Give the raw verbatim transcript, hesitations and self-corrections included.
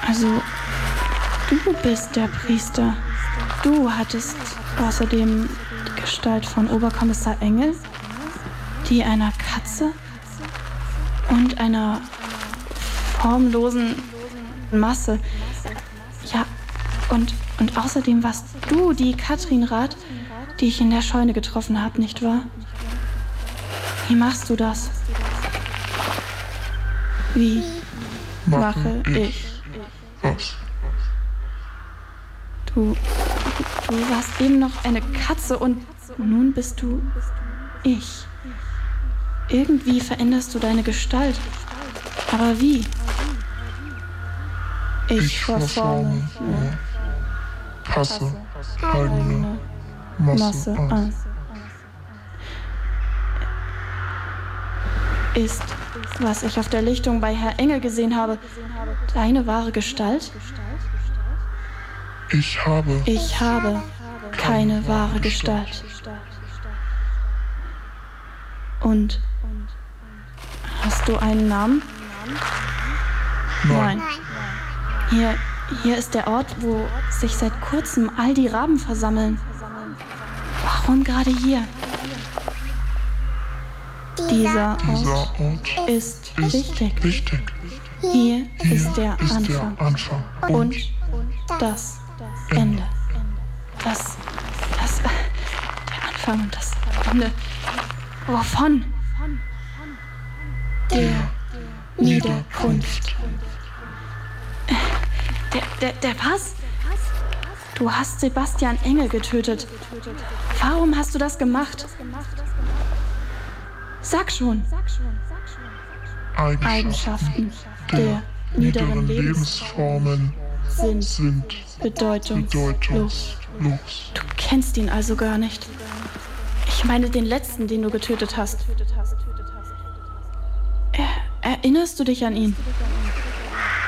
Also, du bist der Priester. Du hattest außerdem die Gestalt von Oberkommissar Engel, die einer Katze und einer formlosen Masse. Ja, und, und außerdem warst du die Katrin Rath, die ich in der Scheune getroffen habe, nicht wahr? Wie machst du das? Wie mache ich? Was? Du, du warst eben noch eine Katze und nun bist du ich. Irgendwie veränderst du deine Gestalt. Aber wie? Ich, Ich verforme nur, passe eigene eigene Masse Masse an. an. Ist, was ich auf der Lichtung bei Herr Engel gesehen habe, deine wahre Gestalt? Ich habe Ich habe keine wahre Gestalt. Und hast du einen Namen? Nein. Hier, hier ist der Ort, wo sich seit kurzem all die Raben versammeln. Warum gerade hier? Dieser Dieser Ort Ort ist ist wichtig. wichtig. Hier Hier ist der ist Anfang der Anfang und das Ende. Das, das, der Anfang und das Ende. Wovon? Der Niederkunft. Der, der, der Pass? Du hast Sebastian Engel getötet. Warum hast du das gemacht? Sag schon. Eigenschaften Eigenschaften der der niederen niederen Lebens Lebensformen sind sind bedeutungslos. bedeutungslos. Du kennst ihn also gar nicht. Ich meine den letzten, den du getötet hast. Er, erinnerst du dich an ihn?